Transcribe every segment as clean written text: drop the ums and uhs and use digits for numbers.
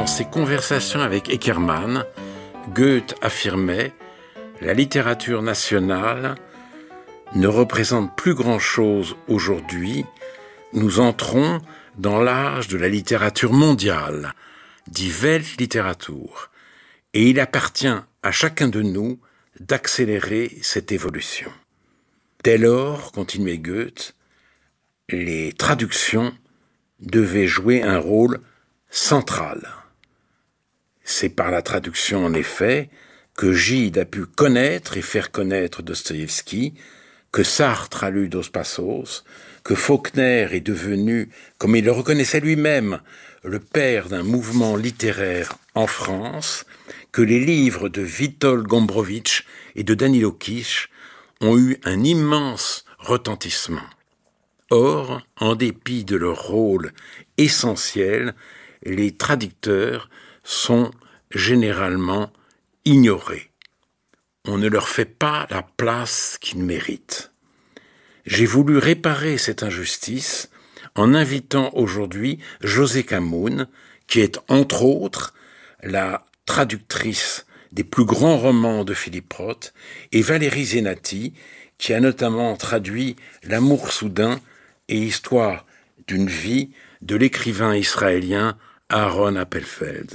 Dans ses conversations avec Eckermann, Goethe affirmait « La littérature nationale ne représente plus grand-chose aujourd'hui. Nous entrons dans l'âge de la littérature mondiale, die Weltliteratur, et il appartient à chacun de nous d'accélérer cette évolution. » Dès lors, continuait Goethe, les traductions devaient jouer un rôle central. C'est par la traduction, en effet, que Gide a pu connaître et faire connaître Dostoïevski, que Sartre a lu Dos Passos, que Faulkner est devenu, comme il le reconnaissait lui-même, le père d'un mouvement littéraire en France, que les livres de Witold Gombrowicz et de Danilo Kish ont eu un immense retentissement. Or, en dépit de leur rôle essentiel, les traducteurs sont généralement ignorés. On ne leur fait pas la place qu'ils méritent. J'ai voulu réparer cette injustice en invitant aujourd'hui José Camoun, qui est entre autres la traductrice des plus grands romans de Philippe Roth, et Valérie Zenati, qui a notamment traduit L'amour soudain et Histoire d'une vie de l'écrivain israélien Aaron Appelfeld.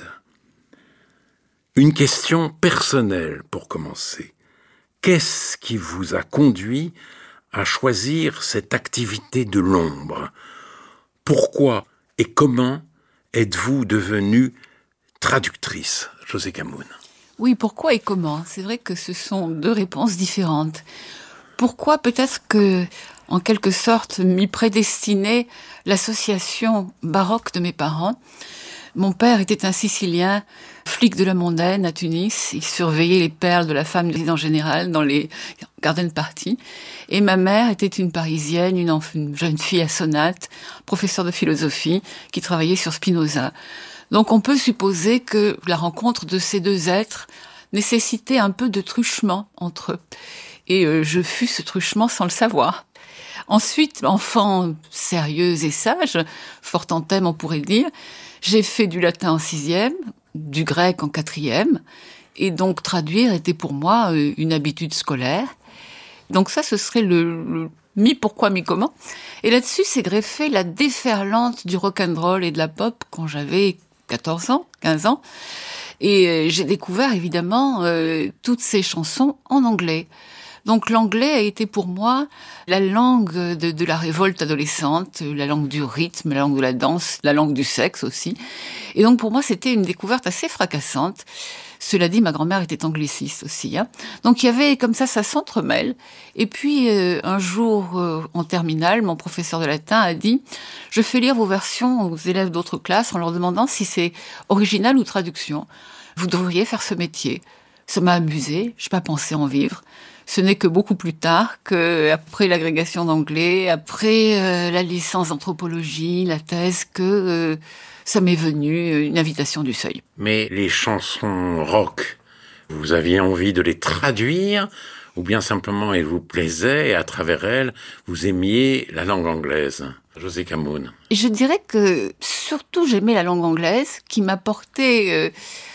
Une question personnelle pour commencer. Qu'est-ce qui vous a conduit à choisir cette activité de l'ombre? Pourquoi et comment êtes-vous devenue traductrice, José Camoun? Oui, pourquoi et comment? C'est vrai que ce sont deux réponses différentes. Pourquoi? Peut-être que, en quelque sorte, m'y prédestinait l'association baroque de mes parents. Mon père était un Sicilien, flic de la mondaine à Tunis. Il surveillait les perles de la femme du président général dans les garden parties. Et ma mère était une Parisienne, une jeune fille à Sonate, professeure de philosophie, qui travaillait sur Spinoza. Donc on peut supposer que la rencontre de ces deux êtres nécessitait un peu de truchement entre eux. Et je fus ce truchement sans le savoir. Ensuite, enfant sérieuse et sage, fort en thème on pourrait dire, j'ai fait du latin en 6e, du grec en 4e, et donc traduire était pour moi une habitude scolaire. Donc ça, ce serait le mi-pourquoi, mi-comment. Et là-dessus, s'est greffée la déferlante du rock'n'roll et de la pop quand j'avais 14 ans, 15 ans. Et j'ai découvert évidemment toutes ces chansons en anglais. Donc l'anglais a été pour moi la langue de la révolte adolescente, la langue du rythme, la langue de la danse, la langue du sexe aussi. Et donc pour moi c'était une découverte assez fracassante. Cela dit, ma grand-mère était angliciste aussi. Donc il y avait comme ça s'entremêle. Et puis un jour en terminale, mon professeur de latin a dit « Je fais lire vos versions aux élèves d'autres classes en leur demandant si c'est original ou traduction. Vous devriez faire ce métier. » Ça m'a amusée, je n'ai pas pensé en vivre. Ce n'est que beaucoup plus tard, après l'agrégation d'anglais, après la licence d'anthropologie, la thèse, que ça m'est venu une invitation du Seuil. Mais les chansons rock, vous aviez envie de les traduire, ou bien simplement elles vous plaisaient et à travers elles, vous aimiez la langue anglaise? José Camoun. Je dirais que surtout j'aimais la langue anglaise qui m'apportait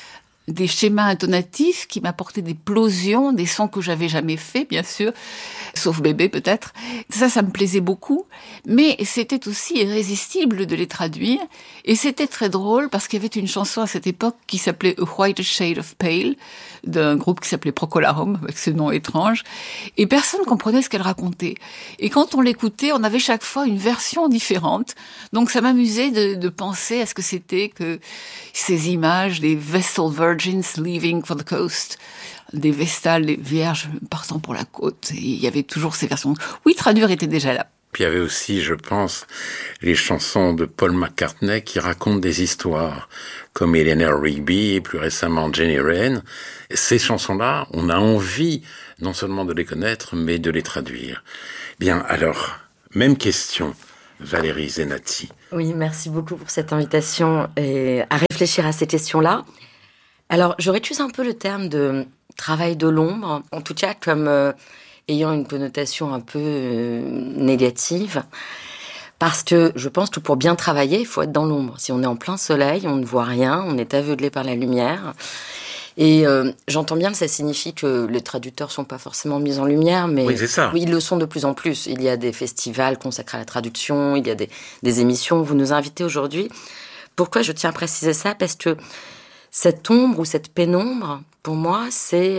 des schémas intonatifs, qui m'apportaient des plosions, des sons que j'avais jamais fait, bien sûr, sauf bébé peut-être. Ça me plaisait beaucoup, mais c'était aussi irrésistible de les traduire, et c'était très drôle parce qu'il y avait une chanson à cette époque qui s'appelait A White Shade of Pale, d'un groupe qui s'appelait Procolarum, avec ce nom étrange, et personne comprenait ce qu'elle racontait. Et quand on l'écoutait, on avait chaque fois une version différente, donc ça m'amusait de penser à ce que c'était que ces images des Vestal Virgins leaving for the coast, des Vestales, des vierges partant pour la côte, et il y avait toujours ces versions. Oui, traduire était déjà là. Puis il y avait aussi, je pense, les chansons de Paul McCartney qui racontent des histoires, comme Eleanor Rigby et plus récemment Jenny Wren. Ces chansons-là, on a envie non seulement de les connaître, mais de les traduire. Bien, alors, même question, Valérie Zenati. Oui, merci beaucoup pour cette invitation et à réfléchir à ces questions-là. Alors, j'aurais utilisé un peu le terme de travail de l'ombre, en tout cas comme ayant une connotation un peu négative, Parce que je pense que pour bien travailler, il faut être dans l'ombre. Si on est en plein soleil, on ne voit rien, on est aveuglé par la lumière. Et j'entends bien que ça signifie que les traducteurs sont pas forcément mis en lumière, mais oui, c'est ça. Oui, ils le sont de plus en plus. Il y a des festivals consacrés à la traduction, il y a des émissions. Vous nous invitez aujourd'hui. Pourquoi je tiens à préciser ça ? Parce que cette ombre ou cette pénombre, pour moi, c'est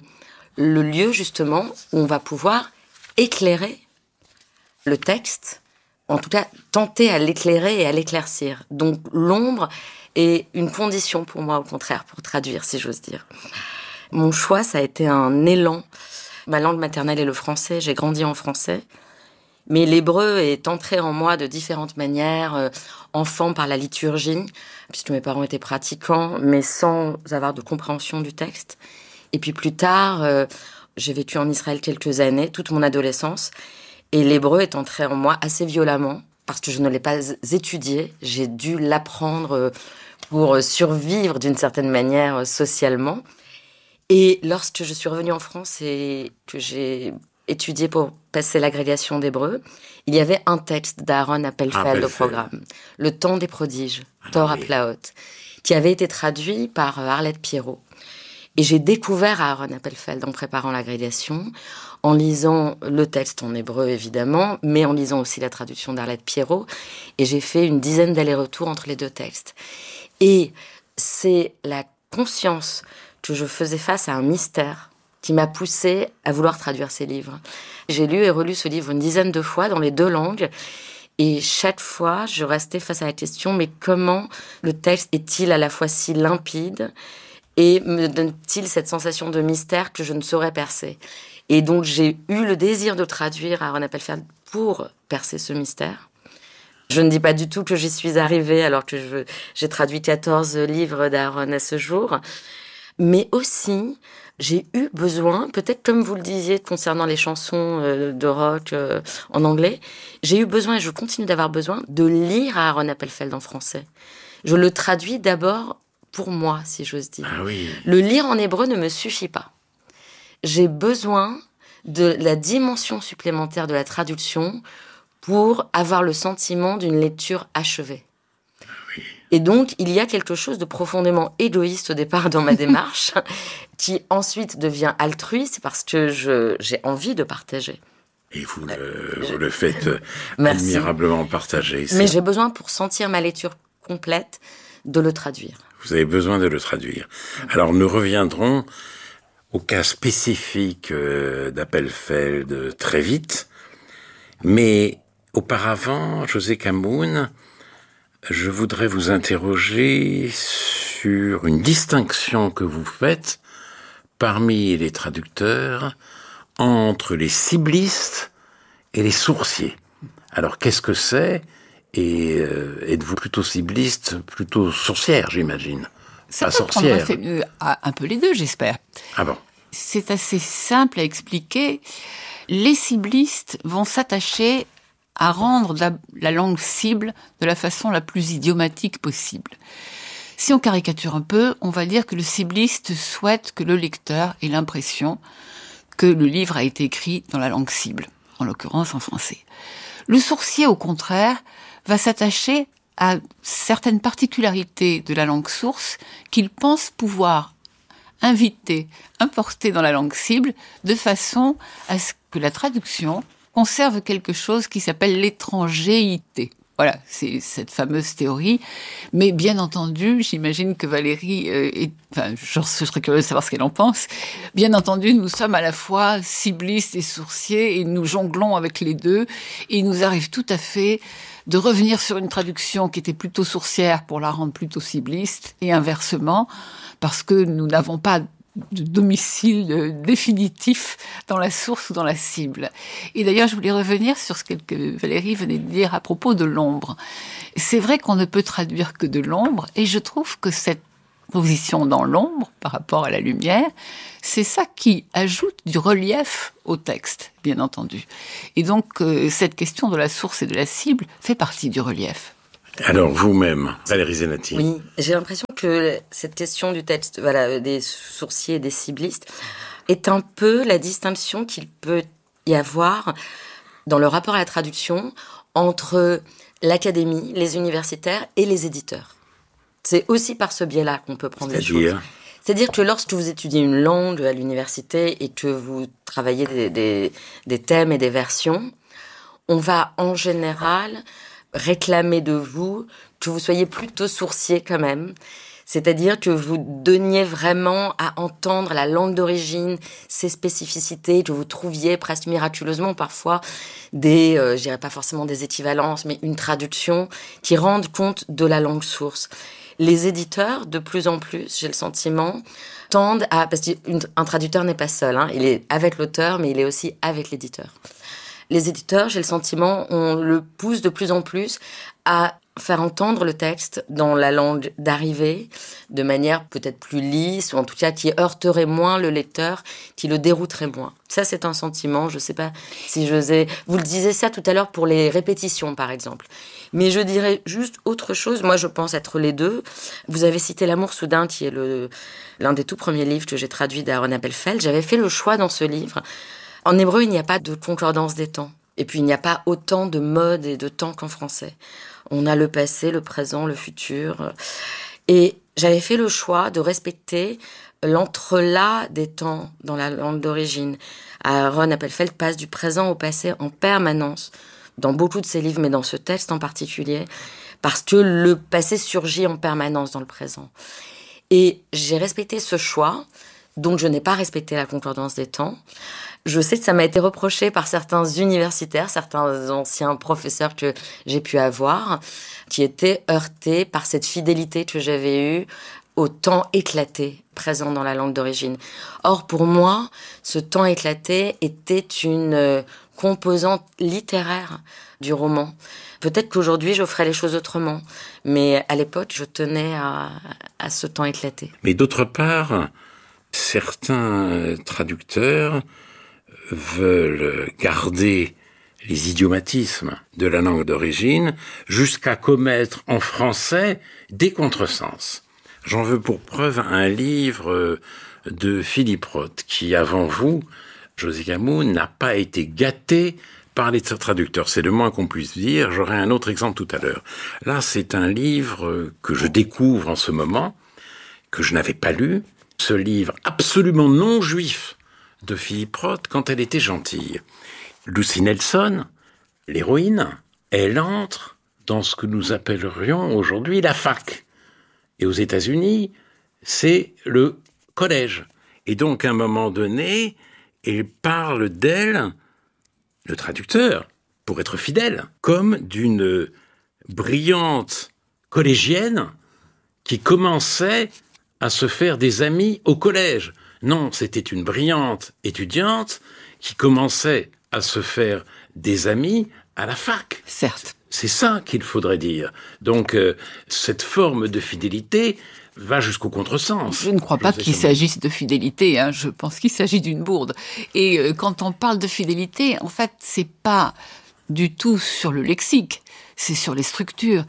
le lieu justement où on va pouvoir éclairer le texte, en tout cas tenter à l'éclairer et à l'éclaircir. Donc l'ombre est une condition pour moi, au contraire, pour traduire, si j'ose dire. Mon choix, ça a été un élan. Ma langue maternelle est le français, j'ai grandi en français. Mais l'hébreu est entré en moi de différentes manières, enfant par la liturgie, puisque mes parents étaient pratiquants, mais sans avoir de compréhension du texte. Et puis plus tard, j'ai vécu en Israël quelques années, toute mon adolescence, et l'hébreu est entré en moi assez violemment, parce que je ne l'ai pas étudié, j'ai dû l'apprendre pour survivre d'une certaine manière socialement. Et lorsque je suis revenue en France et que j'ai étudié pour passer l'agrégation d'hébreu, il y avait un texte d'Aaron Appelfeld au programme, Le temps des prodiges, Torah Plaot, qui avait été traduit par Arlette Pierrot. Et j'ai découvert Aaron Appelfeld en préparant l'agrégation, en lisant le texte en hébreu évidemment, mais en lisant aussi la traduction d'Arlette Pierrot. Et j'ai fait une dizaine d'allers-retours entre les deux textes. Et c'est la conscience que je faisais face à un mystère qui m'a poussée à vouloir traduire ces livres. J'ai lu et relu ce livre une dizaine de fois dans les deux langues. Et chaque fois, je restais face à la question, mais comment le texte est-il à la fois si limpide et me donne-t-il cette sensation de mystère que je ne saurais percer ? Et donc, j'ai eu le désir de traduire Aaron Appelfeld pour percer ce mystère. Je ne dis pas du tout que j'y suis arrivée alors que j'ai traduit 14 livres d'Aaron à ce jour. Mais aussi, j'ai eu besoin, peut-être comme vous le disiez concernant les chansons de rock en anglais, j'ai eu besoin, et je continue d'avoir besoin, de lire Aaron Appelfeld en français. Je le traduis d'abord pour moi, si j'ose dire. Ah oui. Le lire en hébreu ne me suffit pas. J'ai besoin de la dimension supplémentaire de la traduction pour avoir le sentiment d'une lecture achevée. Oui. Et donc, il y a quelque chose de profondément égoïste au départ dans ma démarche, qui ensuite devient altruiste parce que j'ai envie de partager. Et vous le faites Merci. admirablement partager. Mais j'ai besoin, pour sentir ma lecture complète, de le traduire. Vous avez besoin de le traduire. Alors, nous reviendrons au cas spécifique d'Appelfeld très vite. Mais auparavant, José Camoun, je voudrais vous interroger sur une distinction que vous faites parmi les traducteurs entre les ciblistes et les sourciers. Alors, qu'est-ce que c'est ? Et êtes-vous plutôt cibliste, plutôt sourcière, j'imagine ? Ça Pas peut sorcière. prendre un peu les deux, j'espère. Ah bon ? C'est assez simple à expliquer. Les ciblistes vont s'attacher à rendre la langue cible de la façon la plus idiomatique possible. Si on caricature un peu, on va dire que le cibliste souhaite que le lecteur ait l'impression que le livre a été écrit dans la langue cible, en l'occurrence en français. Le sourcier, au contraire, va s'attacher à certaines particularités de la langue source qu'il pense pouvoir importer dans la langue cible, de façon à ce que la traduction conserve quelque chose qui s'appelle l'étrangéité. Voilà, c'est cette fameuse théorie. Mais bien entendu, j'imagine que Valérie je serais curieuse de savoir ce qu'elle en pense. Bien entendu, nous sommes à la fois ciblistes et sourciers et nous jonglons avec les deux. Et il nous arrive tout à fait de revenir sur une traduction qui était plutôt sourcière pour la rendre plutôt cibliste et inversement, parce que nous n'avons pas de domicile définitif dans la source ou dans la cible. Et d'ailleurs, je voulais revenir sur ce que Valérie venait de dire à propos de l'ombre. C'est vrai qu'on ne peut traduire que de l'ombre, et je trouve que cette position dans l'ombre par rapport à la lumière, c'est ça qui ajoute du relief au texte, bien entendu. Et donc, cette question de la source et de la cible fait partie du relief. Alors, vous-même, Valérie Zenati. Oui, j'ai l'impression que cette question du texte, des sourciers et des ciblistes, est un peu la distinction qu'il peut y avoir dans le rapport à la traduction entre l'académie, les universitaires et les éditeurs. C'est aussi par ce biais-là qu'on peut prendre les choses. C'est-à-dire que lorsque vous étudiez une langue à l'université et que vous travaillez des thèmes et des versions, on va en général réclamer de vous que vous soyez plutôt sourcier quand même. C'est-à-dire que vous donniez vraiment à entendre la langue d'origine, ses spécificités, que vous trouviez presque miraculeusement parfois je dirais pas forcément des équivalences, mais une traduction qui rende compte de la langue source. Les éditeurs, de plus en plus, j'ai le sentiment, tendent à... Parce qu'un traducteur n'est pas seul, hein, il est avec l'auteur, mais il est aussi avec l'éditeur. Les éditeurs, j'ai le sentiment, on le pousse de plus en plus à faire entendre le texte dans la langue d'arrivée, de manière peut-être plus lisse, ou en tout cas qui heurterait moins le lecteur, qui le dérouterait moins. Ça, c'est un sentiment, je ne sais pas si j'osais... Vous le disiez ça tout à l'heure pour les répétitions, par exemple. Mais je dirais juste autre chose, moi je pense être les deux. Vous avez cité L'amour soudain, qui est l'un des tout premiers livres que j'ai traduit d'Aaron Appelfeld. J'avais fait le choix dans ce livre. En hébreu, il n'y a pas de concordance des temps. Et puis, il n'y a pas autant de modes et de temps qu'en français. On a le passé, le présent, le futur. Et j'avais fait le choix de respecter l'entrelac des temps dans la langue d'origine. Aaron Appelfeld passe du présent au passé en permanence, dans beaucoup de ses livres, mais dans ce texte en particulier, parce que le passé surgit en permanence dans le présent. Et j'ai respecté ce choix, donc je n'ai pas respecté la concordance des temps. Je sais que ça m'a été reproché par certains universitaires, certains anciens professeurs que j'ai pu avoir, qui étaient heurtés par cette fidélité que j'avais eue au temps éclaté présent dans la langue d'origine. Or, pour moi, ce temps éclaté était une composante littéraire du roman. Peut-être qu'aujourd'hui, je ferais les choses autrement, mais à l'époque, je tenais à ce temps éclaté. Mais d'autre part, certains traducteurs veulent garder les idiomatismes de la langue d'origine jusqu'à commettre en français des contresens. J'en veux pour preuve un livre de Philippe Roth qui, avant vous, José Camoun, n'a pas été gâté par les traducteurs. C'est le moins qu'on puisse dire. J'aurai un autre exemple tout à l'heure. Là, c'est un livre que je découvre en ce moment, que je n'avais pas lu. Ce livre absolument non juif de Philippe Roth, quand elle était gentille. Lucy Nelson, l'héroïne, elle entre dans ce que nous appellerions aujourd'hui la fac. Et aux États-Unis, c'est le collège. Et donc, à un moment donné, il parle d'elle, le traducteur, pour être fidèle, comme d'une brillante collégienne qui commençait à se faire des amis au collège. Non, c'était une brillante étudiante qui commençait à se faire des amis à la fac. Certes. C'est ça qu'il faudrait dire. Donc, cette forme de fidélité va jusqu'au contresens. Je ne crois pas qu'il s'agisse de fidélité, hein. Je pense qu'il s'agit d'une bourde. Et quand on parle de fidélité, en fait, c'est pas du tout sur le lexique, c'est sur les structures.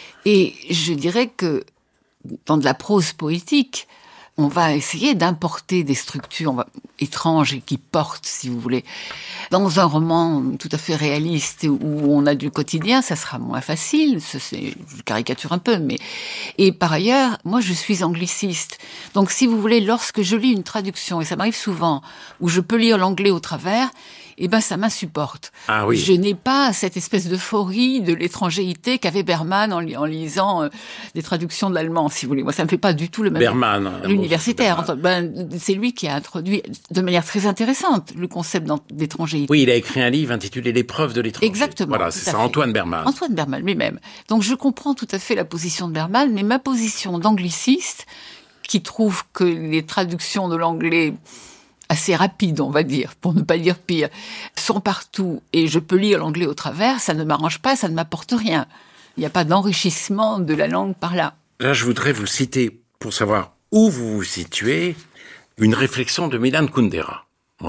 Et je dirais que dans de la prose poétique, on va essayer d'importer des structures étranges et qui portent, si vous voulez. Dans un roman tout à fait réaliste où on a du quotidien, ça sera moins facile. Je caricature un peu, mais... Et par ailleurs, moi, je suis angliciste. Donc, si vous voulez, lorsque je lis une traduction, et ça m'arrive souvent, où je peux lire l'anglais au travers, eh ben, ça m'insupporte. Ah oui. Je n'ai pas cette espèce d'euphorie de l'étrangéité qu'avait Berman en lisant des traductions de l'allemand, si vous voulez. Moi, ça me fait pas du tout le même... Berman. L'universitaire. C'est lui qui a introduit de manière très intéressante le concept d'étrangéité. Oui, il a écrit un livre intitulé L'épreuve de l'étranger. Exactement. Voilà, c'est ça, Antoine Berman. Antoine Berman lui-même. Donc, je comprends tout à fait la position de Berman, mais ma position d'angliciste, qui trouve que les traductions de l'anglais assez rapides, on va dire, pour ne pas dire pire, sont partout et je peux lire l'anglais au travers, ça ne m'arrange pas, ça ne m'apporte rien. Il n'y a pas d'enrichissement de la langue par là. Là, je voudrais vous citer, pour savoir où vous vous situez, une réflexion de Milan Kundera. En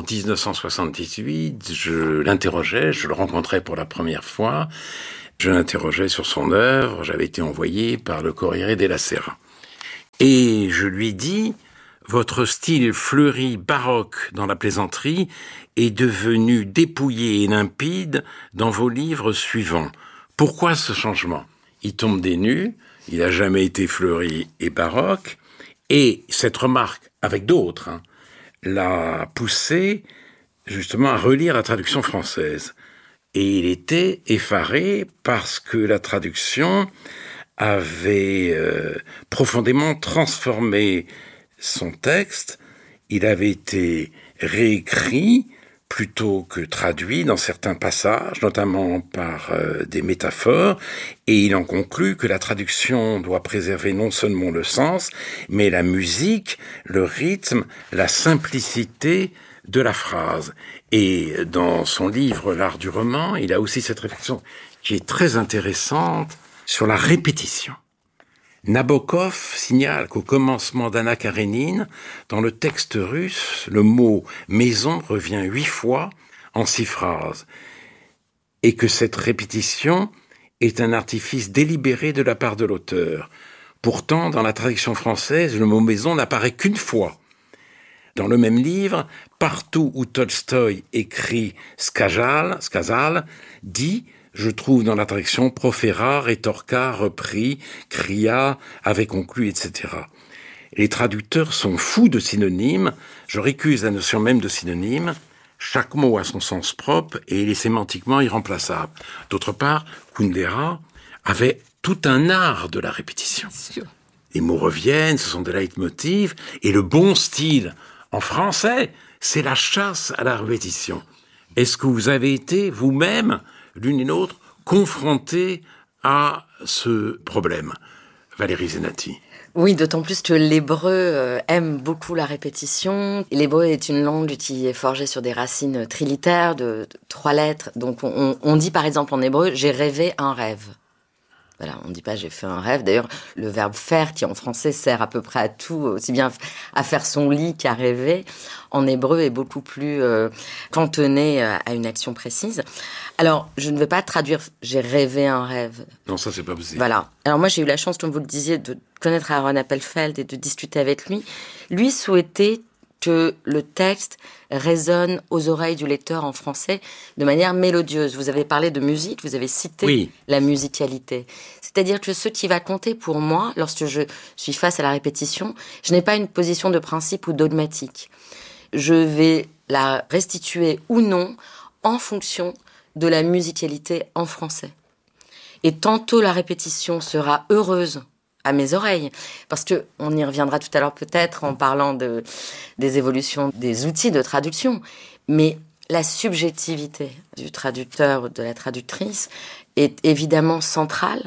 1978, je l'interrogeais, je le rencontrais pour la première fois, je l'interrogeais sur son œuvre, j'avais été envoyé par le Corriere della Sera. Et je lui dis, votre style fleuri baroque dans la plaisanterie est devenu dépouillé et limpide dans vos livres suivants. Pourquoi ce changement ? Il tombe des nues, il n'a jamais été fleuri et baroque, et cette remarque, avec d'autres, l'a poussé justement à relire la traduction française. Et il était effaré parce que la traduction avait profondément transformé son texte. Il avait été réécrit plutôt que traduit dans certains passages, notamment par des métaphores, et il en conclut que la traduction doit préserver non seulement le sens, mais la musique, le rythme, la simplicité de la phrase. Et dans son livre « L'art du roman », il a aussi cette réflexion qui est très intéressante sur la répétition. Nabokov signale qu'au commencement d'Anna Karénine, dans le texte russe, le mot « maison » revient 8 fois en 6 phrases, et que cette répétition est un artifice délibéré de la part de l'auteur. Pourtant, dans la traduction française, le mot « maison » n'apparaît qu'une fois. Dans le même livre, partout où Tolstoï écrit Skazal dit « Je trouve dans la traduction proféra, rétorqua, repris, cria, avait conclu, etc. » Les traducteurs sont fous de synonymes. Je récuse la notion même de synonyme. Chaque mot a son sens propre et il est sémantiquement irremplaçable. D'autre part, Kundera avait tout un art de la répétition. Les mots reviennent, ce sont des leitmotifs, et le bon style en français, c'est la chasse à la répétition. Est-ce que vous avez été, vous-même, l'une et l'autre, confrontés à ce problème, Valérie Zenati? Oui, d'autant plus que l'hébreu aime beaucoup la répétition. L'hébreu est une langue qui est forgée sur des racines trilitères de 3 lettres. Donc on dit par exemple en hébreu « j'ai rêvé un rêve ». Voilà, on ne dit pas « j'ai fait un rêve ». D'ailleurs, le verbe « faire » qui en français sert à peu près à tout, aussi bien à faire son lit qu'à rêver, en hébreu est beaucoup plus cantonné à une action précise. Alors, je ne veux pas traduire « j'ai rêvé un rêve ». Non, ça c'est pas possible. Voilà. Alors moi, j'ai eu la chance, comme vous le disiez, de connaître Aaron Appelfeld et de discuter avec lui. Lui souhaitait que le texte résonne aux oreilles du lecteur en français de manière mélodieuse. Vous avez parlé de musique, vous avez cité la musicalité. C'est-à-dire que ce qui va compter pour moi, lorsque je suis face à la répétition, je n'ai pas une position de principe ou dogmatique. Je vais la restituer ou non en fonction de la musicalité en français. Et tantôt la répétition sera heureuse à mes oreilles, parce que on y reviendra tout à l'heure peut-être en parlant des évolutions des outils de traduction, mais la subjectivité du traducteur ou de la traductrice est évidemment centrale.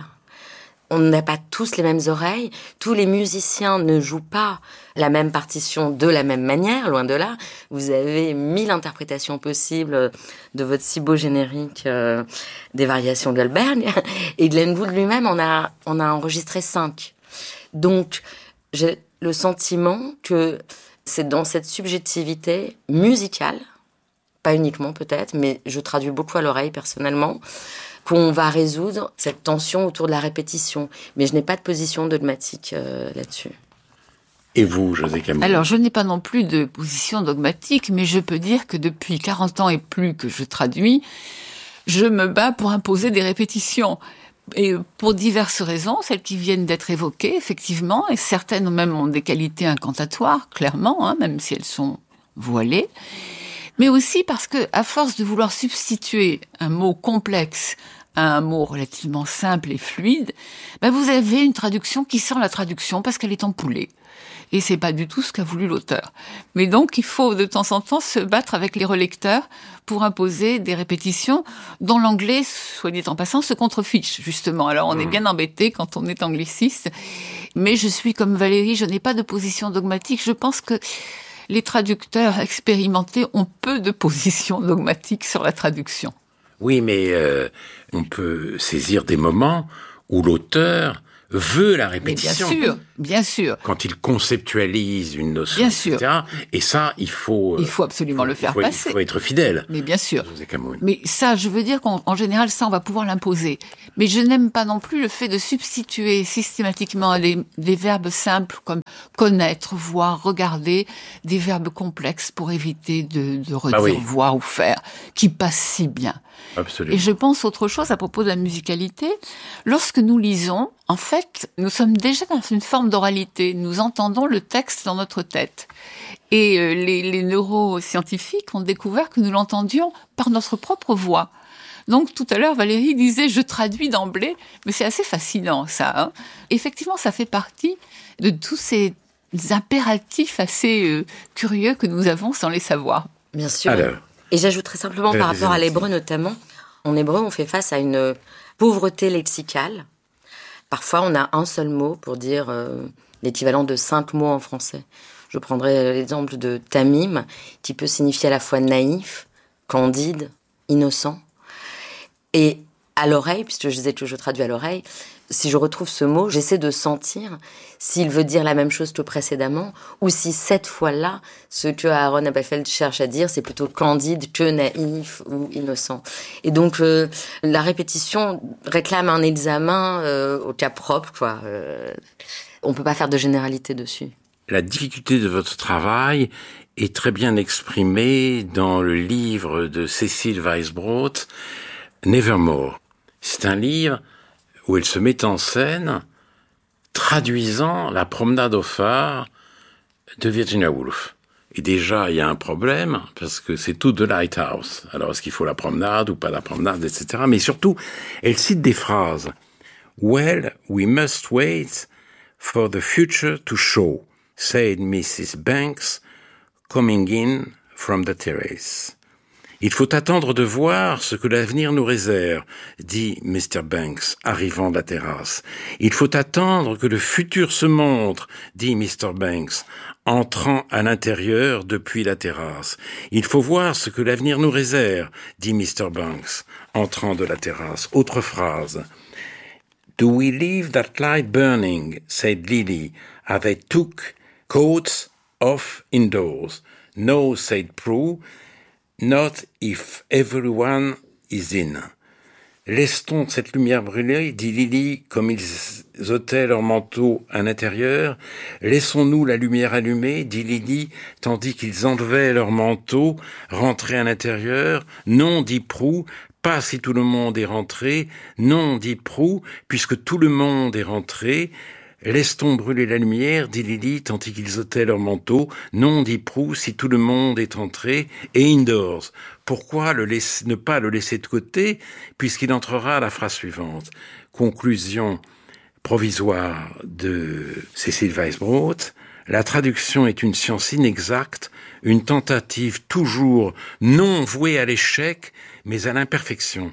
On n'a pas tous les mêmes oreilles, tous les musiciens ne jouent pas la même partition de la même manière, loin de là. Vous avez 1000 interprétations possibles de votre si beau générique des variations de Goldberg. Et Glenn Gould lui-même en a enregistré 5. Donc, j'ai le sentiment que c'est dans cette subjectivité musicale, pas uniquement peut-être, mais je traduis beaucoup à l'oreille personnellement, qu'on va résoudre cette tension autour de la répétition. Mais je n'ai pas de position dogmatique là-dessus. Et vous, José Camille? Alors, je n'ai pas non plus de position dogmatique, mais je peux dire que depuis 40 ans et plus que je traduis, je me bats pour imposer des répétitions. Et pour diverses raisons, celles qui viennent d'être évoquées, effectivement, et certaines même ont des qualités incantatoires, clairement, même si elles sont voilées. Mais aussi parce que, à force de vouloir substituer un mot complexe à un mot relativement simple et fluide, vous avez une traduction qui sent la traduction parce qu'elle est empoulée. Et c'est pas du tout ce qu'a voulu l'auteur. Mais donc, il faut de temps en temps se battre avec les relecteurs pour imposer des répétitions dont l'anglais, soit dit en passant, se contrefiche, justement. Alors, on est bien embêté quand on est angliciste. Mais je suis comme Valérie, je n'ai pas de position dogmatique. Je pense que les traducteurs expérimentés ont peu de position dogmatique sur la traduction. Oui, mais on peut saisir des moments où l'auteur veut la Mais répétition. bien sûr. Quand il conceptualise une notion, Bien sûr. etc. Et ça, il faut absolument le faire passer. Il faut être fidèle. Mais bien sûr. José Camoun. Mais ça, je veux dire qu'en général, ça, on va pouvoir l'imposer. Mais je n'aime pas non plus le fait de substituer systématiquement des verbes simples comme connaître, voir, regarder, des verbes complexes pour éviter de redire voir ou faire, qui passent si bien. Absolument. Et je pense autre chose à propos de la musicalité. Lorsque nous lisons, en fait, nous sommes déjà dans une forme d'oralité. Nous entendons le texte dans notre tête. Et les neuroscientifiques ont découvert que nous l'entendions par notre propre voix. Donc, tout à l'heure, Valérie disait « je traduis d'emblée », mais c'est assez fascinant, ça. Hein. Effectivement, ça fait partie de tous ces impératifs assez curieux que nous avons sans les savoir. Bien sûr. Alors, et j'ajouterais simplement par rapport à l'hébreu notamment, en hébreu, on fait face à une pauvreté lexicale. Parfois, on a un seul mot pour dire l'équivalent de 5 mots en français. Je prendrai l'exemple de tamim, qui peut signifier à la fois naïf, candide, innocent. Et à l'oreille, puisque je disais que je traduis à l'oreille, si je retrouve ce mot, j'essaie de sentir s'il veut dire la même chose que précédemment, ou si cette fois-là, ce que Aaron Appelfeld cherche à dire, c'est plutôt candide que naïf ou innocent. Et donc, la répétition réclame un examen au cas propre, quoi. On peut pas faire de généralité dessus. La difficulté de votre travail est très bien exprimée dans le livre de Cécile Weisbrot, Nevermore. C'est un livre où elle se met en scène traduisant la promenade au phare de Virginia Woolf. Et déjà, il y a un problème, parce que c'est tout de Lighthouse. Alors, est-ce qu'il faut la promenade ou pas la promenade, etc. Mais surtout, elle cite des phrases. « Well, we must wait for the future to show », said Mrs. Banks, coming in from the terrace. Il faut attendre de voir ce que l'avenir nous réserve, dit Mr. Banks, arrivant de la terrasse. Il faut attendre que le futur se montre, dit Mr. Banks, entrant à l'intérieur depuis la terrasse. Il faut voir ce que l'avenir nous réserve, dit Mr. Banks, entrant de la terrasse. Autre phrase. Do we leave that light burning, said Lily, as they took coats off indoors. No, said Prue, not if everyone is in. Laisse-t-on cette lumière brûler, dit Lily, comme ils ôtaient leur manteau à l'intérieur. Laissons-nous la lumière allumée, dit Lily, tandis qu'ils enlevaient leur manteau, rentrés à l'intérieur. Non, dit Prue, pas si tout le monde est rentré. Non, dit Prue, puisque tout le monde est rentré. Laisse-t-on brûler la lumière, dit Lily, tandis qu'ils ôtaient leur manteau. Non, dit Prue, si tout le monde est entré. Et indoors. Pourquoi ne pas le laisser de côté, puisqu'il entrera à la phrase suivante. Conclusion provisoire de Cécile Weisbrot. La traduction est une science inexacte, une tentative toujours non vouée à l'échec, mais à l'imperfection.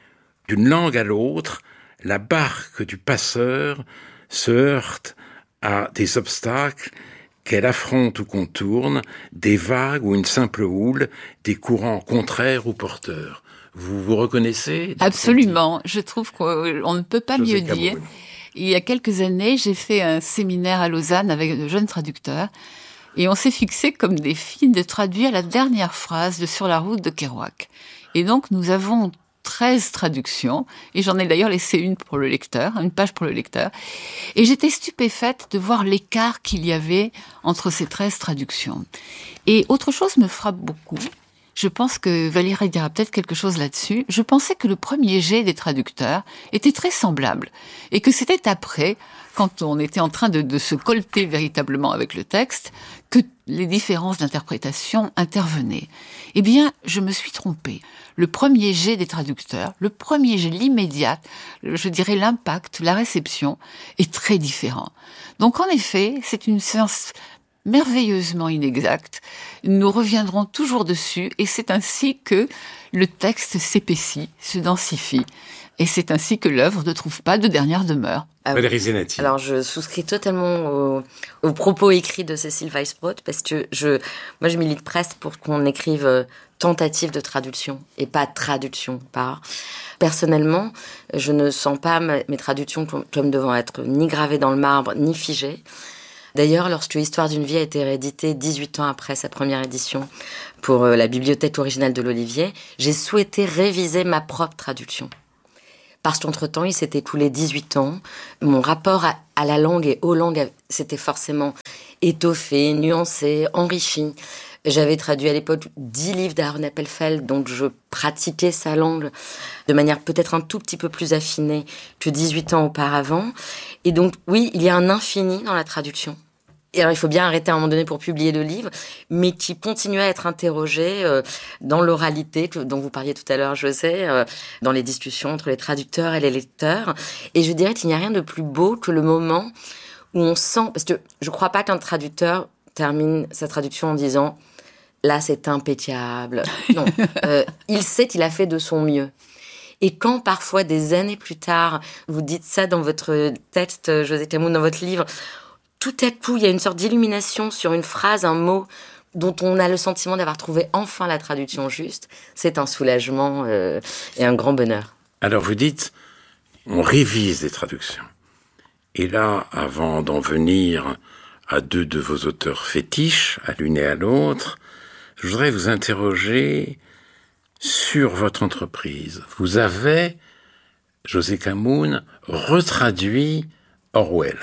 D'une langue à l'autre, la barque du passeur se heurte à des obstacles qu'elle affronte ou contourne, des vagues ou une simple houle, des courants contraires ou porteurs. Vous vous reconnaissez? Absolument. Je trouve qu'on ne peut pas mieux dire. Il y a quelques années, j'ai fait un séminaire à Lausanne avec de jeunes traducteurs et on s'est fixé comme défi de traduire la dernière phrase de Sur la route de Kerouac. Et donc, nous avons 13 traductions, et j'en ai d'ailleurs laissé une pour le lecteur, une page pour le lecteur. Et j'étais stupéfaite de voir l'écart qu'il y avait entre ces 13 traductions. Et autre chose me frappe beaucoup. Je pense que Valérie dira peut-être quelque chose là-dessus. Je pensais que le premier jet des traducteurs était très semblable, et que c'était après, quand on était en train de se colter véritablement avec le texte, que les différences d'interprétation intervenaient. Eh bien, je me suis trompée. Le premier jet des traducteurs, le premier jet, l'immédiat, je dirais l'impact, la réception, est très différent. Donc en effet, c'est une séance merveilleusement inexacte. Nous reviendrons toujours dessus et c'est ainsi que le texte s'épaissit, se densifie. Et c'est ainsi que l'œuvre ne trouve pas de dernière demeure. Valérie Zenati. Alors, je souscris totalement aux propos écrits de Cécile Weisbrot, parce que je milite presque pour qu'on écrive tentative de traduction et pas traduction par. Personnellement, je ne sens pas mes traductions comme devant être ni gravées dans le marbre, ni figées. D'ailleurs, lorsque Histoire d'une vie a été rééditée 18 ans après sa première édition pour la bibliothèque originale de l'Olivier, j'ai souhaité réviser ma propre traduction. Parce qu'entre-temps, il s'était écoulé 18 ans. Mon rapport à la langue et aux langues s'était forcément étoffé, nuancé, enrichi. J'avais traduit à l'époque 10 livres d'Aaron Appelfeld, donc je pratiquais sa langue de manière peut-être un tout petit peu plus affinée que 18 ans auparavant. Et donc, oui, il y a un infini dans la traduction. Et alors, il faut bien arrêter à un moment donné pour publier le livre, mais qui continue à être interrogé dans l'oralité dont vous parliez tout à l'heure, José, dans les discussions entre les traducteurs et les lecteurs. Et je dirais qu'il n'y a rien de plus beau que le moment où on sent... Parce que je ne crois pas qu'un traducteur termine sa traduction en disant « là, c'est impeccable ». Non, il sait qu'il a fait de son mieux. Et quand parfois, des années plus tard, vous dites ça dans votre texte, José Camoun, dans votre livre... Tout à coup, il y a une sorte d'illumination sur une phrase, un mot dont on a le sentiment d'avoir trouvé enfin la traduction juste. C'est un soulagement et un grand bonheur. Alors vous dites, on révise les traductions. Et là, avant d'en venir à deux de vos auteurs fétiches, à l'une et à l'autre, je voudrais vous interroger sur votre entreprise. Vous avez, José Camoun, retraduit Orwell.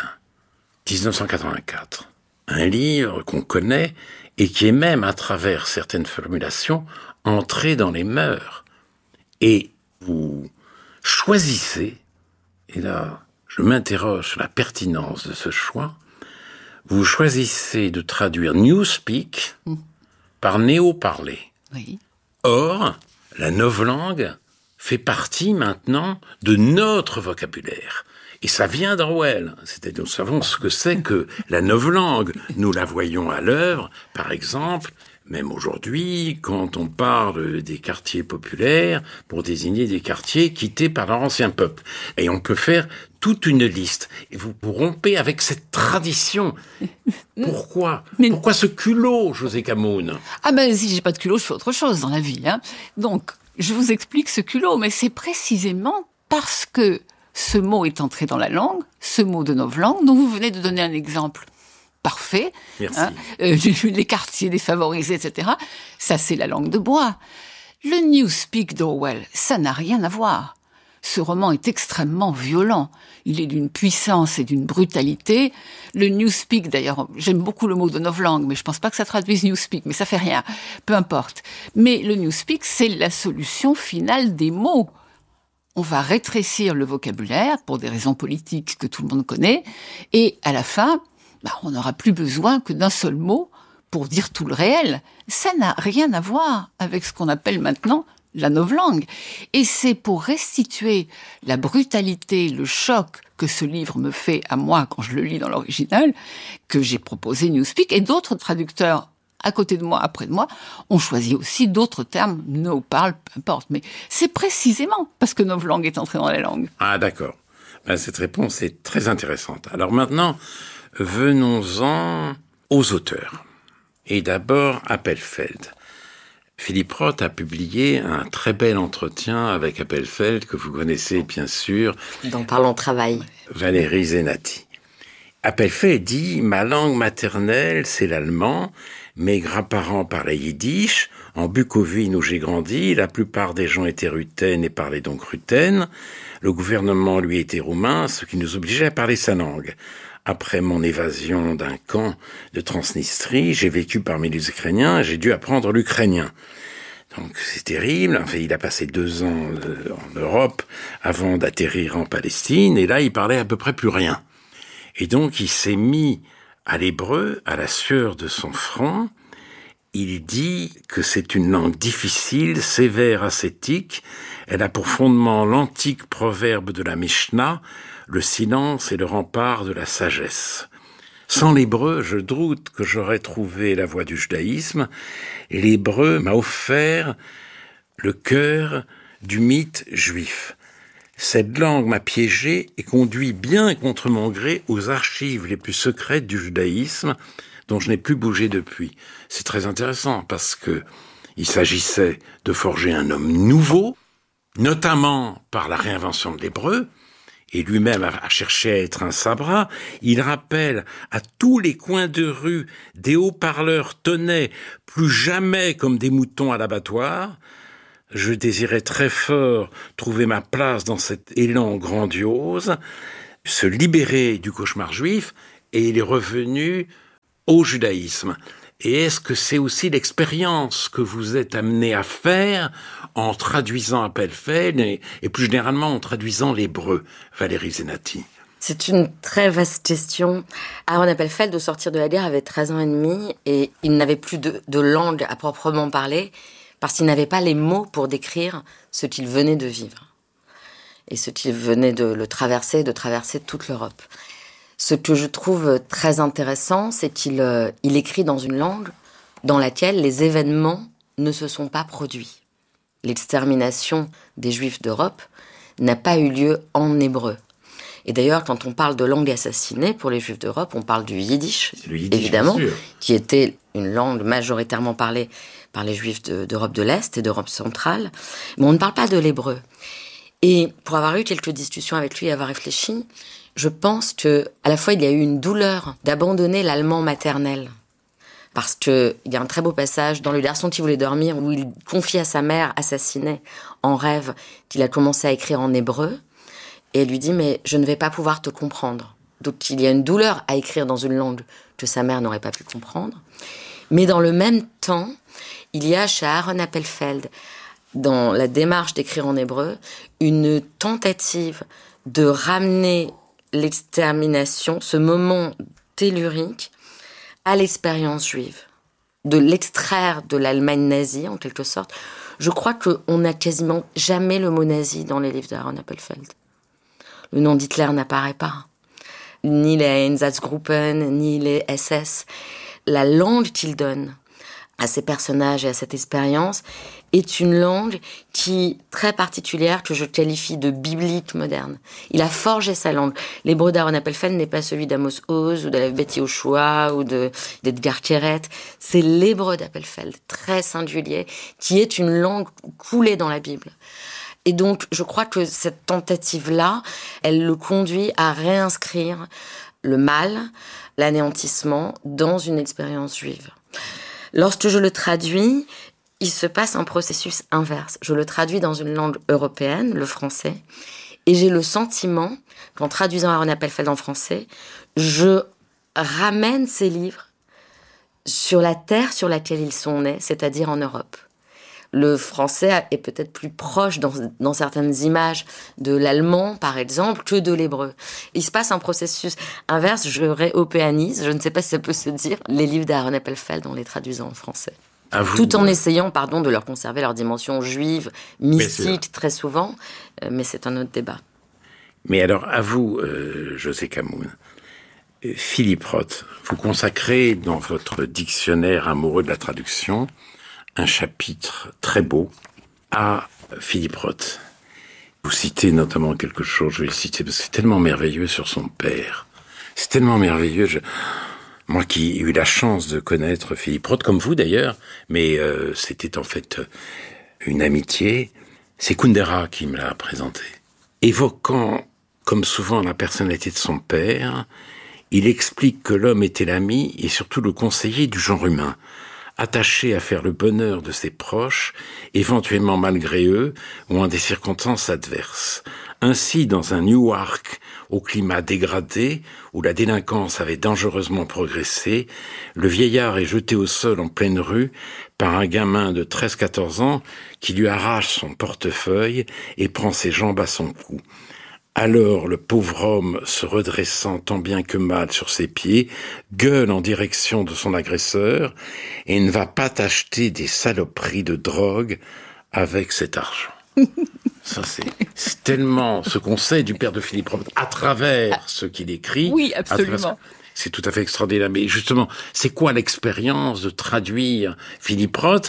1984, un livre qu'on connaît et qui est même, à travers certaines formulations, entré dans les mœurs. Et vous choisissez, et là, je m'interroge sur la pertinence de ce choix, vous choisissez de traduire Newspeak par néo-parler. Oui. Or, la novlangue fait partie maintenant de notre vocabulaire. Et ça vient d'Orwell. C'est-à-dire, nous savons ce que c'est que la novlangue. Nous la voyons à l'œuvre, par exemple, même aujourd'hui, quand on parle des quartiers populaires, pour désigner des quartiers quittés par leur ancien peuple. Et on peut faire toute une liste. Et vous rompez avec cette tradition. Pourquoi ? Pourquoi ce culot, José Camoun ? Ah ben, si j'ai pas de culot, je fais autre chose dans la vie, hein. Donc, je vous explique ce culot, mais c'est précisément parce que ce mot est entré dans la langue, ce mot de novlangue, dont vous venez de donner un exemple parfait. Merci. Hein, les quartiers défavorisés, etc. Ça, c'est la langue de bois. Le Newspeak d'Orwell, ça n'a rien à voir. Ce roman est extrêmement violent. Il est d'une puissance et d'une brutalité. Le Newspeak, d'ailleurs, j'aime beaucoup le mot de novlangue, mais je pense pas que ça traduise Newspeak, mais ça fait rien. Peu importe. Mais le Newspeak, c'est la solution finale des mots. On va rétrécir le vocabulaire pour des raisons politiques que tout le monde connaît, et à la fin, on n'aura plus besoin que d'un seul mot pour dire tout le réel. Ça n'a rien à voir avec ce qu'on appelle maintenant la novlangue. Et c'est pour restituer la brutalité, le choc que ce livre me fait à moi quand je le lis dans l'original, que j'ai proposé Newspeak, et d'autres traducteurs à côté de moi, après de moi, on choisit aussi d'autres termes, no, parle, peu importe. Mais c'est précisément parce que novlangue est entrée dans la langue. Ah, d'accord. Cette réponse est très intéressante. Alors maintenant, venons-en aux auteurs. Et d'abord, Appelfeld. Philippe Roth a publié un très bel entretien avec Appelfeld, que vous connaissez bien sûr. Dans Parlons Travail. Valérie Zenati. Appelfeld dit « Ma langue maternelle, c'est l'allemand. Mes grands-parents parlaient yiddish. En Bucovine, où j'ai grandi, la plupart des gens étaient rutènes et parlaient donc rutène. Le gouvernement, lui, était roumain, ce qui nous obligeait à parler sa langue. Après mon évasion d'un camp de Transnistrie, j'ai vécu parmi les Ukrainiens et j'ai dû apprendre l'ukrainien. Donc c'est terrible. Enfin, il a passé 2 ans en Europe avant d'atterrir en Palestine, et là, il parlait à peu près plus rien. Et donc, il s'est mis à l'hébreu, à la sueur de son front. Il dit que c'est une langue difficile, sévère, ascétique. Elle a pour fondement l'antique proverbe de la Mishnah, le silence est le rempart de la sagesse. Sans l'hébreu, je doute que j'aurais trouvé la voie du judaïsme. Et l'hébreu m'a offert le cœur du mythe juif. Cette langue m'a piégé et conduit bien contre mon gré aux archives les plus secrètes du judaïsme, dont je n'ai plus bougé depuis. C'est très intéressant parce que il s'agissait de forger un homme nouveau, notamment par la réinvention de l'hébreu, et lui-même a cherché à être un sabra. Il rappelle à tous les coins de rue des haut-parleurs tonnaient plus jamais comme des moutons à l'abattoir. Je désirais très fort trouver ma place dans cet élan grandiose, se libérer du cauchemar juif, et il est revenu au judaïsme. Et est-ce que c'est aussi l'expérience que vous êtes amené à faire en traduisant Appelfeld et plus généralement en traduisant l'hébreu, Valérie Zenati? C'est une très vaste question. Aaron Appelfeld, au sortir de la guerre, avait 13 ans et demi et il n'avait plus de langue à proprement parler parce qu'il n'avait pas les mots pour décrire ce qu'il venait de vivre et ce qu'il venait de traverser toute l'Europe. Ce que je trouve très intéressant, c'est qu'il écrit dans une langue dans laquelle les événements ne se sont pas produits. L'extermination des Juifs d'Europe n'a pas eu lieu en hébreu. Et d'ailleurs, quand on parle de langue assassinée pour les Juifs d'Europe, on parle du yiddish, évidemment, qui était une langue majoritairement parlée par les Juifs d'Europe de l'Est et d'Europe centrale. Mais on ne parle pas de l'hébreu. Et pour avoir eu quelques discussions avec lui et avoir réfléchi, je pense que à la fois il y a eu une douleur d'abandonner l'allemand maternel. Parce qu'il y a un très beau passage dans Le garçon qui voulait dormir où il confie à sa mère assassinée en rêve qu'il a commencé à écrire en hébreu. Et elle lui dit « mais je ne vais pas pouvoir te comprendre ». Donc il y a une douleur à écrire dans une langue que sa mère n'aurait pas pu comprendre. Mais dans le même temps, il y a chez Aaron Appelfeld, dans la démarche d'écrire en hébreu, une tentative de ramener l'extermination, ce moment tellurique, à l'expérience juive, de l'extraire de l'Allemagne nazie, en quelque sorte. Je crois qu'on n'a quasiment jamais le mot nazi dans les livres d'Aaron Appelfeld. Le nom d'Hitler n'apparaît pas. Ni les Einsatzgruppen, ni les SS. La langue qu'il donne à ces personnages et à cette expérience est une langue qui très particulière, que je qualifie de biblique moderne. Il a forgé sa langue. L'hébreu d'Aaron Appelfeld n'est pas celui d'Amos Oz ou de Betty Yehoshua ou d'Edgar Keret. C'est l'hébreu d'Appelfeld, très singulier, qui est une langue coulée dans la Bible. Et donc, je crois que cette tentative-là, elle le conduit à réinscrire le mal, l'anéantissement, dans une expérience juive. Lorsque je le traduis, il se passe un processus inverse. Je le traduis dans une langue européenne, le français, et j'ai le sentiment qu'en traduisant Aaron Appelfeld en français, je ramène ces livres sur la terre sur laquelle ils sont nés, c'est-à-dire en Europe. Le français est peut-être plus proche dans certaines images de l'allemand, par exemple, que de l'hébreu. Il se passe un processus inverse, je réopéanise, je ne sais pas si ça peut se dire, les livres d'Aaron Appelfeld en les traduisant en français. Tout en essayant, de leur conserver leur dimension juive, mystique, très souvent, mais c'est un autre débat. Mais alors, à vous, José Camoun, Philippe Roth, vous consacrez dans votre dictionnaire amoureux de la traduction un chapitre très beau à Philippe Roth. Vous citez notamment quelque chose, je vais le citer, parce que c'est tellement merveilleux sur son père. C'est tellement merveilleux. Moi qui ai eu la chance de connaître Philippe Roth, comme vous d'ailleurs, mais c'était en fait une amitié, c'est Kundera qui me l'a présenté. Évoquant, comme souvent, la personnalité de son père, il explique que l'homme était l'ami et surtout le conseiller du genre humain, attaché à faire le bonheur de ses proches, éventuellement malgré eux ou en des circonstances adverses. Ainsi, dans un Newark au climat dégradé, où la délinquance avait dangereusement progressé, le vieillard est jeté au sol en pleine rue par un gamin de 13-14 ans qui lui arrache son portefeuille et prend ses jambes à son cou. Alors le pauvre homme, se redressant tant bien que mal sur ses pieds, gueule en direction de son agresseur et ne va pas t'acheter des saloperies de drogue avec cet argent. Ça, c'est tellement ce qu'on sait du père de Philippe Roth à travers ce qu'il écrit. Oui, absolument. C'est tout à fait extraordinaire. Mais justement, c'est quoi l'expérience de traduire Philippe Roth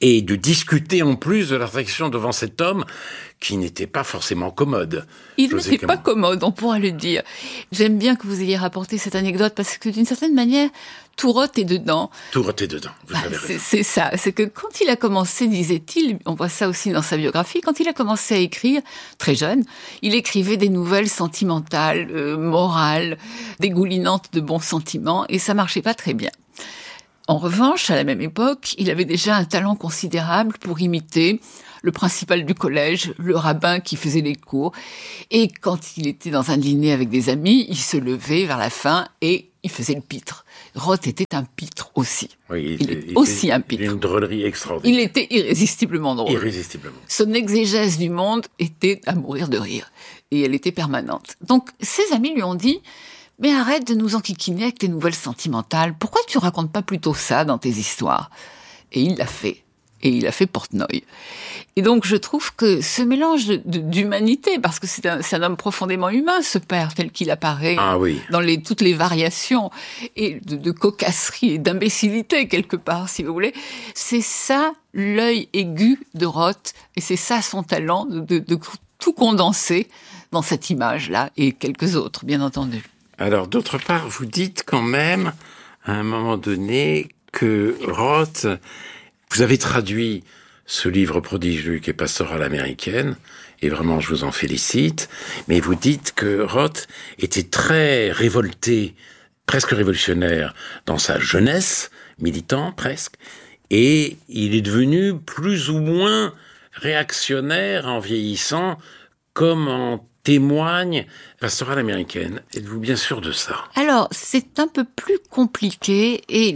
et de discuter en plus de la traduction devant cet homme qui n'était pas forcément commode. Il n'était pas commode, on pourra le dire. J'aime bien que vous ayez rapporté cette anecdote parce que d'une certaine manière, tout Roth est dedans. Tout Roth est dedans, vous avez raison. C'est ça, c'est que quand il a commencé, disait-il, on voit ça aussi dans sa biographie, quand il a commencé à écrire, très jeune, il écrivait des nouvelles sentimentales, morales, dégoulinantes de bons sentiments, et ça marchait pas très bien. En revanche, à la même époque, il avait déjà un talent considérable pour imiter le principal du collège, le rabbin qui faisait les cours. Et quand il était dans un dîner avec des amis, il se levait vers la fin et il faisait le pitre. Roth était un pitre aussi. Oui, il était aussi un pitre. Une drôlerie extraordinaire. Il était irrésistiblement drôle. Irrésistiblement. Son exégèse du monde était à mourir de rire. Et elle était permanente. Donc, ses amis lui ont dit... Mais arrête de nous enquiquiner avec tes nouvelles sentimentales. Pourquoi tu racontes pas plutôt ça dans tes histoires ? Et il l'a fait. Et il a fait Portnoy. Et donc, je trouve que ce mélange d'humanité, parce que c'est un homme profondément humain, ce père, tel qu'il apparaît dans toutes les variations, et de cocasserie et d'imbécilité, quelque part, si vous voulez, c'est ça l'œil aigu de Roth, et c'est ça son talent de tout condenser dans cette image-là, et quelques autres, bien entendu. Alors, d'autre part, vous dites quand même, à un moment donné, que Roth, vous avez traduit ce livre prodigieux qui est Pastorale américaine, et vraiment, je vous en félicite, mais vous dites que Roth était très révolté, presque révolutionnaire, dans sa jeunesse, militant presque, et il est devenu plus ou moins réactionnaire en vieillissant, comme en témoigne Pastorale américaine. Êtes-vous bien sûr de ça ? Alors, c'est un peu plus compliqué et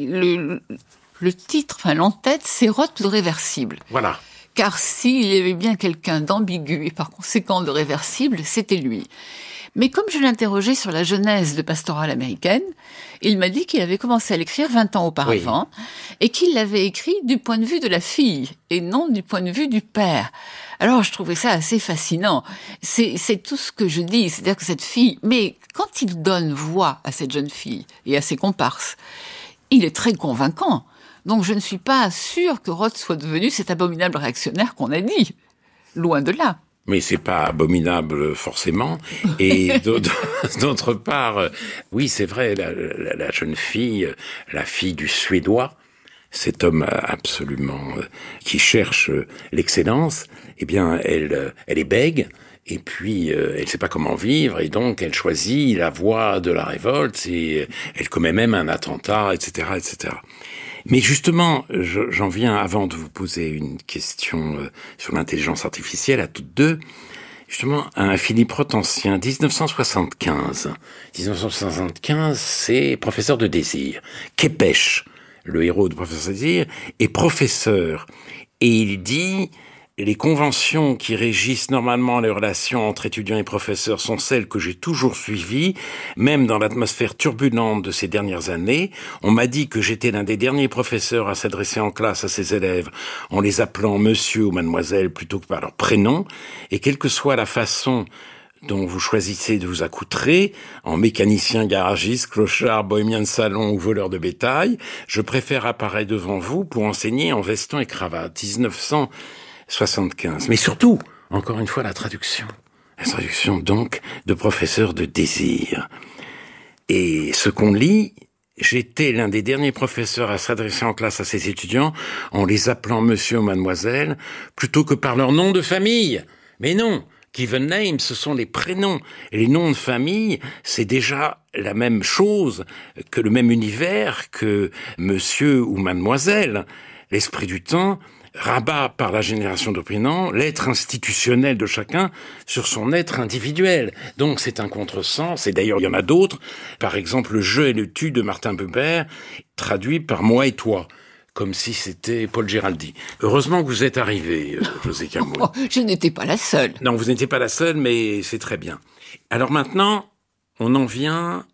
le titre, l'entête, c'est Roth le réversible. Voilà. Car s'il y avait bien quelqu'un d'ambigu et par conséquent de réversible, c'était lui. Mais comme je l'interrogeais sur la genèse de Pastorale américaine, il m'a dit qu'il avait commencé à l'écrire 20 ans auparavant et qu'il l'avait écrit du point de vue de la fille et non du point de vue du père. Alors, je trouvais ça assez fascinant. C'est tout ce que je dis, c'est-à-dire que cette fille... Mais quand il donne voix à cette jeune fille et à ses comparses, il est très convaincant. Donc, je ne suis pas sûre que Roth soit devenu cet abominable réactionnaire qu'on a dit. Loin de là. Mais c'est pas abominable forcément. Et d'autre part, oui, c'est vrai, la jeune fille, la fille du Suédois, cet homme absolument qui cherche l'excellence, eh bien, elle est bègue. Et puis, elle sait pas comment vivre, et donc elle choisit la voie de la révolte, et elle commet même un attentat, etc., etc. Mais justement, j'en viens, avant de vous poser une question sur l'intelligence artificielle à toutes deux, justement, à un Philippe Roth ancien, 1975. 1975, c'est professeur de désir. Képes, le héros de Professeur Désir, est professeur. Et il dit... Les conventions qui régissent normalement les relations entre étudiants et professeurs sont celles que j'ai toujours suivies, même dans l'atmosphère turbulente de ces dernières années. On m'a dit que j'étais l'un des derniers professeurs à s'adresser en classe à ses élèves en les appelant monsieur ou mademoiselle plutôt que par leur prénom. Et quelle que soit la façon dont vous choisissez de vous accoutrer, en mécanicien garagiste, clochard, bohémien de salon ou voleur de bétail, je préfère apparaître devant vous pour enseigner en veston et cravate. 1975. Mais surtout, encore une fois, la traduction. La traduction, donc, de professeur de désir. Et ce qu'on lit, j'étais l'un des derniers professeurs à s'adresser en classe à ses étudiants en les appelant monsieur ou mademoiselle, plutôt que par leur nom de famille. Mais non, given names, ce sont les prénoms. Et les noms de famille, c'est déjà la même chose que le même univers que monsieur ou mademoiselle. L'esprit du temps rabat par la génération de prénoms l'être institutionnel de chacun sur son être individuel. Donc c'est un contresens, et d'ailleurs il y en a d'autres. Par exemple, le je et le tu de Martin Buber, traduit par moi et toi, comme si c'était Paul Géraldi. Heureusement que vous êtes arrivé, José Camoun. Oh, je n'étais pas la seule. Non, vous n'étiez pas la seule, mais c'est très bien. Alors maintenant, on en vient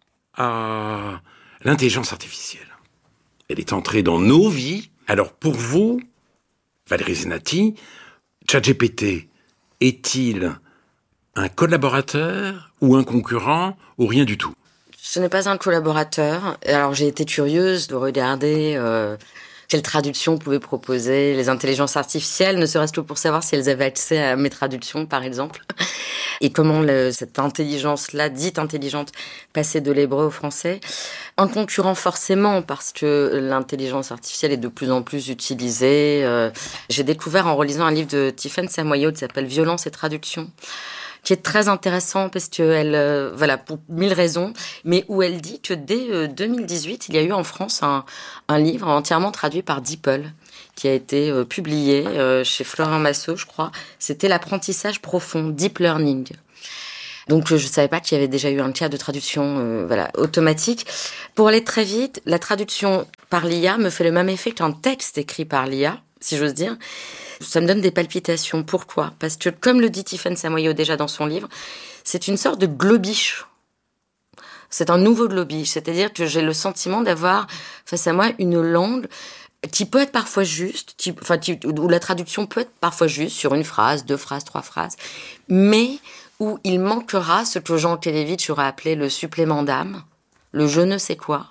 à l'intelligence artificielle. Elle est entrée dans nos vies. Alors pour vous, Valérie Zenati, ChatGPT est-il un collaborateur ou un concurrent ou rien du tout ? Ce n'est pas un collaborateur. Alors j'ai été curieuse de regarder quelle traduction pouvaient proposer les intelligences artificielles, ne serait-ce que pour savoir si elles avaient accès à mes traductions, par exemple. Et comment cette intelligence-là, dite intelligente, passait de l'hébreu au français. En concurrent forcément, parce que l'intelligence artificielle est de plus en plus utilisée. J'ai découvert en relisant un livre de Tiffaine Samoyo qui s'appelle « Violence et traduction », qui est très intéressant parce qu'elle, pour 1000 raisons, mais où elle dit que dès 2018, il y a eu en France un livre entièrement traduit par DeepL, qui a été publié chez Florent Massot, je crois. C'était l'apprentissage profond, Deep Learning. Donc, je ne savais pas qu'il y avait déjà eu un cas de traduction automatique. Pour aller très vite, la traduction par l'IA me fait le même effet qu'un texte écrit par l'IA, si j'ose dire. Ça me donne des palpitations. Pourquoi ? Parce que, comme le dit Tiffaine Samoyo déjà dans son livre, c'est une sorte de globish. C'est un nouveau globish. C'est-à-dire que j'ai le sentiment d'avoir face à moi une langue qui peut être parfois juste, où la traduction peut être parfois juste sur une phrase, 2 phrases, 3 phrases, mais où il manquera ce que Jean Kelevitch aurait appelé le supplément d'âme, le je ne sais quoi,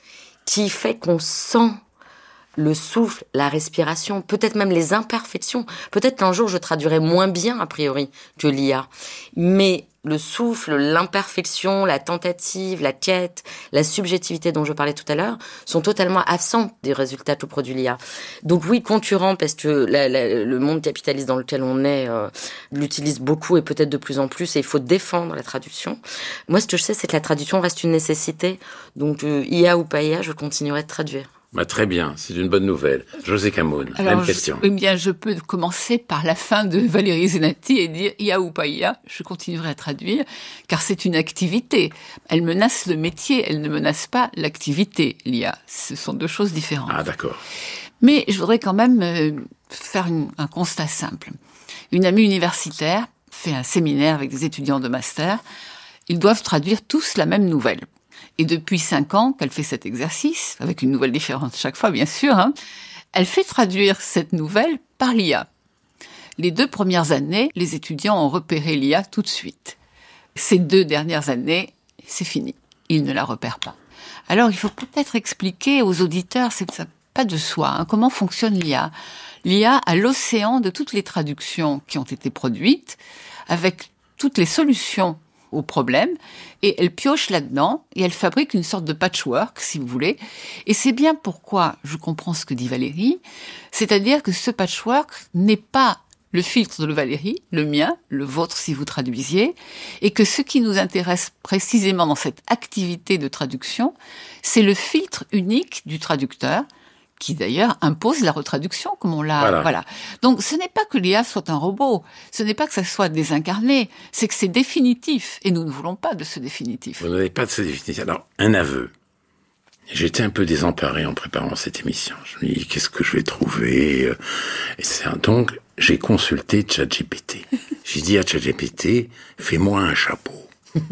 qui fait qu'on sent le souffle, la respiration, peut-être même les imperfections. Peut-être qu'un jour, je traduirai moins bien, a priori, que l'IA. Mais le souffle, l'imperfection, la tentative, la quête, la subjectivité dont je parlais tout à l'heure, sont totalement absents des résultats que produit l'IA. Donc oui, concurrent, parce que le monde capitaliste dans lequel on est l'utilise beaucoup et peut-être de plus en plus, et il faut défendre la traduction. Moi, ce que je sais, c'est que la traduction reste une nécessité. Donc IA ou pas IA, je continuerai de traduire. Très bien, c'est une bonne nouvelle. José Camoun, même question. Je peux commencer par la fin de Valérie Zenati et dire IA ou pas IA, je continuerai à traduire, car c'est une activité. Elle menace le métier, elle ne menace pas l'activité, l'IA. Ce sont 2 choses différentes. Ah, d'accord. Mais je voudrais quand même faire un constat simple. Une amie universitaire fait un séminaire avec des étudiants de master. Ils doivent traduire tous la même nouvelle. Et depuis 5 ans qu'elle fait cet exercice, avec une nouvelle différente chaque fois, bien sûr, elle fait traduire cette nouvelle par l'IA. Les 2 premières années, les étudiants ont repéré l'IA tout de suite. Ces 2 dernières années, c'est fini. Ils ne la repèrent pas. Alors, il faut peut-être expliquer aux auditeurs, c'est pas de soi, comment fonctionne l'IA. L'IA a l'océan de toutes les traductions qui ont été produites, avec toutes les solutions aux problèmes, et elle pioche là-dedans, et elle fabrique une sorte de patchwork, si vous voulez. Et c'est bien pourquoi je comprends ce que dit Valérie, c'est-à-dire que ce patchwork n'est pas le filtre de Valérie, le mien, le vôtre si vous traduisiez, et que ce qui nous intéresse précisément dans cette activité de traduction, c'est le filtre unique du traducteur, qui d'ailleurs impose la retraduction, comme on l'a... Voilà. Donc ce n'est pas que l'IA soit un robot, ce n'est pas que ça soit désincarné, c'est que c'est définitif, et nous ne voulons pas de ce définitif. Vous n'avez pas de ce définitif. Alors, un aveu. J'étais un peu désemparé en préparant cette émission. Je me dis, qu'est-ce que je vais trouver ? Donc, j'ai consulté ChatGPT. J'ai dit à ChatGPT, fais-moi un chapeau.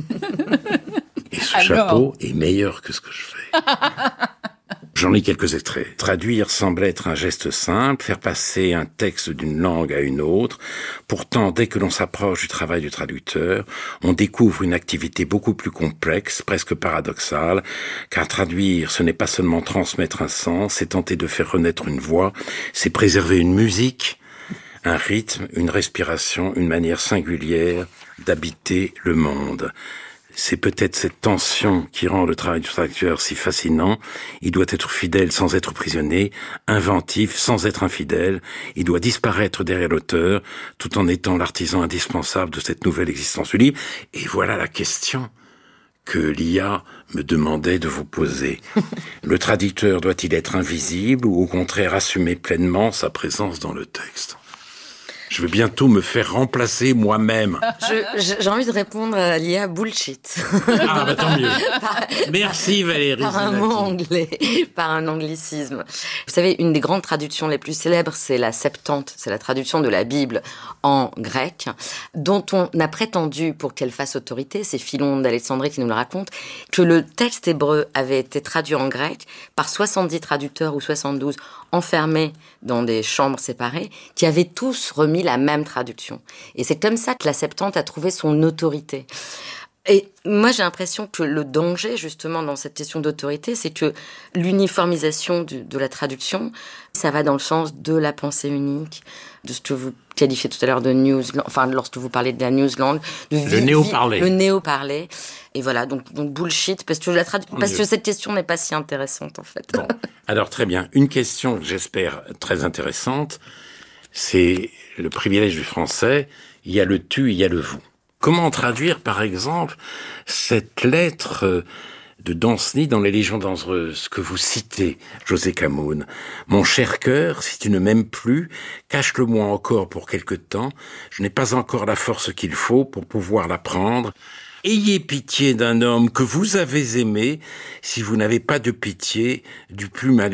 Et ce chapeau est meilleur que ce que je fais. J'en lis quelques extraits. Traduire semble être un geste simple, faire passer un texte d'une langue à une autre. Pourtant, dès que l'on s'approche du travail du traducteur, on découvre une activité beaucoup plus complexe, presque paradoxale, car traduire, ce n'est pas seulement transmettre un sens, c'est tenter de faire renaître une voix, c'est préserver une musique, un rythme, une respiration, une manière singulière d'habiter le monde. C'est peut-être cette tension qui rend le travail du traducteur si fascinant. Il doit être fidèle sans être prisonnier, inventif sans être infidèle. Il doit disparaître derrière l'auteur, tout en étant l'artisan indispensable de cette nouvelle existence du livre. Et voilà la question que l'IA me demandait de vous poser. Le traducteur doit-il être invisible ou au contraire assumer pleinement sa présence dans le texte ? Je vais bientôt me faire remplacer moi-même. J'ai envie de répondre à l'IA bullshit. Ah, tant mieux. Merci Valérie. Par un mot anglais, par un anglicisme. Vous savez, une des grandes traductions les plus célèbres, c'est la Septante. C'est la traduction de la Bible en grec, dont on a prétendu, pour qu'elle fasse autorité, c'est Philon d'Alexandrie qui nous le raconte, que le texte hébreu avait été traduit en grec par 70 traducteurs ou 72 enfermés dans des chambres séparées, qui avaient tous remis la même traduction. Et c'est comme ça que la Septante a trouvé son autorité. Et moi, j'ai l'impression que le danger, justement, dans cette question d'autorité, c'est que l'uniformisation de la traduction, ça va dans le sens de la pensée unique, de ce que vous qualifiez tout à l'heure de newsland, enfin, lorsque vous parlez de la newsland, le néo-parler. Le néo-parler. Et voilà, donc bullshit, parce que cette question n'est pas si intéressante, en fait. Bon. Alors, très bien. Une question, j'espère, très intéressante, c'est le privilège du français. Il y a le tu, il y a le vous. Comment traduire, par exemple, cette lettre de Danceny dans Les Légions dangereuses que vous citez, José Camoun? Mon cher cœur, si tu ne m'aimes plus, cache-le-moi encore pour quelque temps. Je n'ai pas encore la force qu'il faut pour pouvoir la prendre. Ayez pitié d'un homme que vous avez aimé, si vous n'avez pas de pitié du plus malheureux.